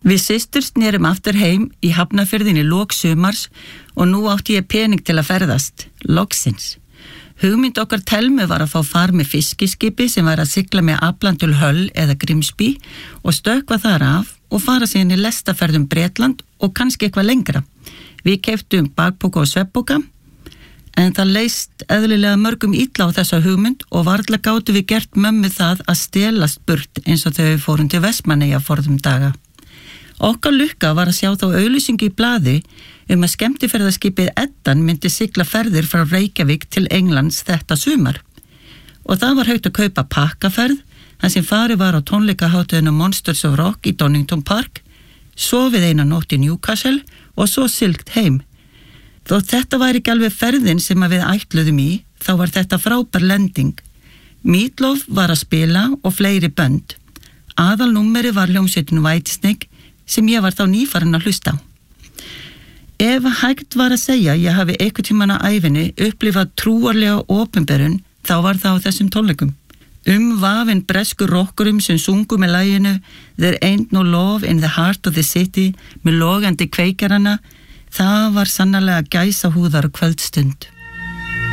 Við systur snerum aftur heim í Hafnarfjörðin í lok sumars og nú átti ég pening til að ferðast, loksins. Hugmynd okkar Telmu var að fá far með fiskiskipi sem var að sigla með afland til Hull eða Grimsby og stökkva þar af og fara síðan í lestaferð Bretland og kannski eitthvað lengra. Við keyptum bakpoka og svefnpoka, en það leist eðlilega mörgum illa á þessa hugmynd og varla gátu við gert mömmu það að stelast burt eins og þau fórum til Vestmannaeyja forðum daga. Okkar lukka var að sjá þá auglýsingu í blaði að skemmtiferðaskipið Eddan myndi sigla ferðir frá Reykjavík til Englands þetta sumar. Og það var hægt að kaupa pakkaferð, þar sem farið var á tónleikahátíðinni Monsters of Rock í Donington Park, sofið eina nótt í Newcastle og svo siglt heim. Þó þetta var ekki alveg ferðin sem við ætluðum í, þá var þetta frábær lending. Meatloaf var að spila og fleiri bönd. Aðalnúmeri var hljómsveitin Whitesnake sem ég var þá nýfarin að hlusta á. Ef hægt var að segja ég hafi einhvern tímann á ævinni upplifað trúarlega opinberun, þá var það á þessum tónleikum. Vafinn bresku rockurum sem sungu með laginu There Ain't No Love in the Heart of the City með logandi kveikjarana, það var sannarlega gæsahúðar kvöldstund.